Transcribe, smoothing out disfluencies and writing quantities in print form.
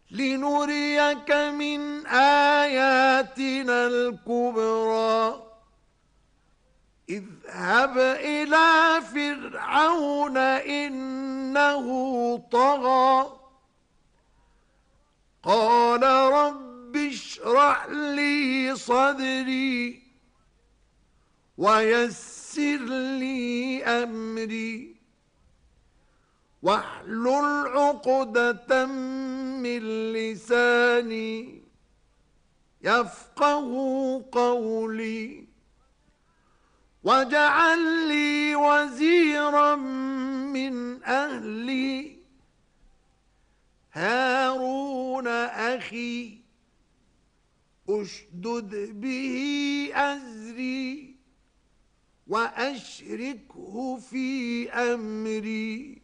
لنريك من آياتنا الكبرى اذهب إلى فرعون إنه طغى قال رب اشرح لي صدري ويسر لي أمري واحلل عقدة من لساني يفقه قولي واجعل لي وزيرا من أهلي هارون أخي أشدد به أزري وأشركه في أمري